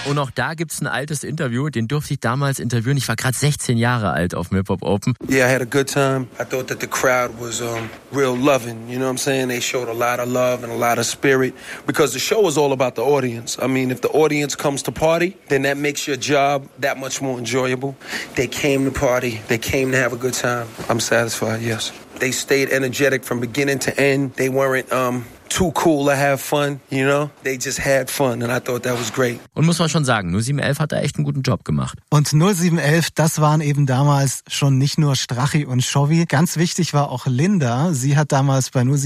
Und auch da gibt's ein altes Interview, den durfte ich damals interviewen. Ich war gerade 16 Jahre alt auf dem Hip-Hop Open. Yeah, I had a good time. I thought that the crowd was real loving, you know what I'm saying? They showed a lot of love and a lot of spirit because the show is all about the audience. I mean, if the audience comes to party, then that makes your job that much more enjoyable. They came to party. They came to have a good time. I'm satisfied, yes. They stayed energetic from beginning to end. They weren't too cool to have fun, you know? They just had fun and I thought that was great. Und muss man schon sagen, 0711 hat da echt einen guten Job gemacht. Und 0711, das waren eben damals schon nicht nur Strachi und Shovi. Ganz wichtig war auch Linda. Sie hat damals bei 0711